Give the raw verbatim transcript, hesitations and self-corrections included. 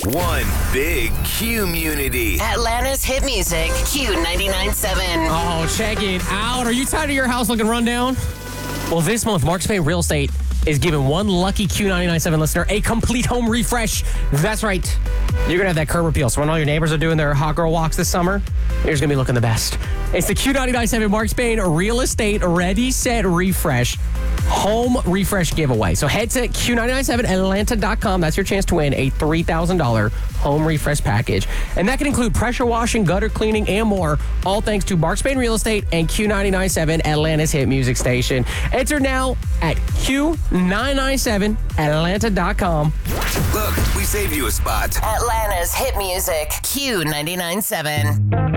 One big community. Atlanta's hit music, Q ninety-nine point seven. Oh, check it out. Are you tired of your house looking run down? Well, this month, Mark Spain Real Estate is giving one lucky Q ninety-nine point seven listener a complete home refresh. That's right. You're going to have that curb appeal. So when all your neighbors are doing their hot girl walks this summer, yours going to be looking the best. It's the Q ninety-nine point seven Mark Spain Real Estate Ready, Set, Refresh home refresh giveaway. So head to Q nine nine seven Atlanta dot com. That's your chance to win a three thousand dollars home refresh package. And that can include pressure washing, gutter cleaning, and more. All thanks to Mark Spain Real Estate and Q ninety-nine point seven, Atlanta's hit music station. Enter now at Q nine nine seven Atlanta dot com. Look, we saved you a spot. Atlanta's hit music, Q ninety-nine point seven.